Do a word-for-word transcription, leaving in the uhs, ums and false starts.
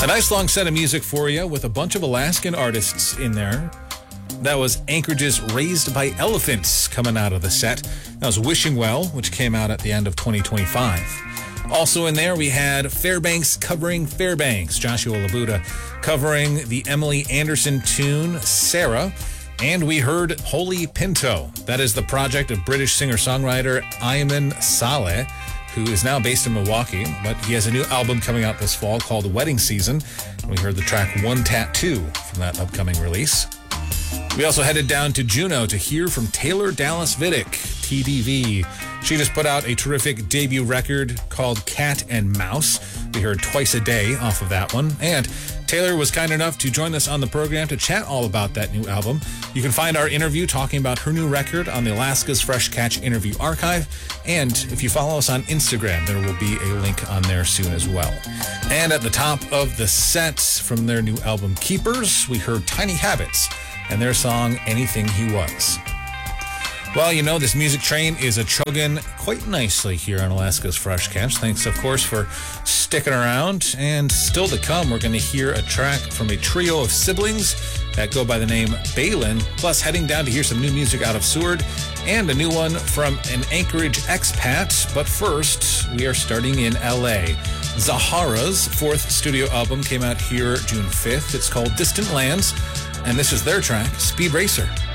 A nice long set of music for you with a bunch of Alaskan artists in there. That was Anchorage's Raised by Elephants coming out of the set. That was Wishing Well, which came out at the end of twenty twenty-five. Also in there, we had Fairbanks covering Fairbanks. Joshua Labuda covering the Emily Anderson tune, Sarah. And we heard Holy Pinto. That is the project of British singer-songwriter Ayman Saleh, who is now based in Milwaukee, but he has a new album coming out this fall called Wedding Season. We heard the track One Tattoo from that upcoming release. We also headed down to Juneau to hear from Taylor Dallas Vidic, T D V. She just put out a terrific debut record called Cat and Mouse. We heard Twice a Day off of that one. And Taylor was kind enough to join us on the program to chat all about that new album. You can find our interview talking about her new record on the Alaska's Fresh Catch interview archive. And if you follow us on Instagram, there will be a link on there soon as well. And at the top of the set from their new album Keepers, we heard Tiny Habits and their song Anything He Was. Well, you know, this music train is a chugging quite nicely here on Alaska's Fresh Catch. Thanks, of course, for sticking around. And still to come, we're going to hear a track from a trio of siblings that go by the name Balin, plus heading down to hear some new music out of Seward, and a new one from an Anchorage expat. But first, we are starting in L A. Zahara's fourth studio album came out here June fifth. It's called Distant Lands, and this is their track, Speed Racer.